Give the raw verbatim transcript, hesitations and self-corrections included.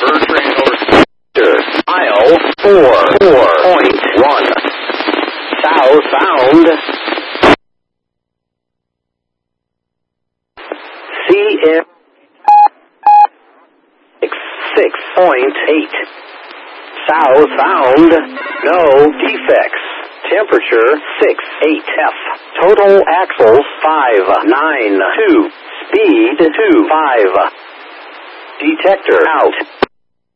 Bertrand over. Aisle four, four point one. Southbound. C M six point eight. Southbound. No defects. Temperature six eight F. Total axles five nine two. Speed two five. Detector out.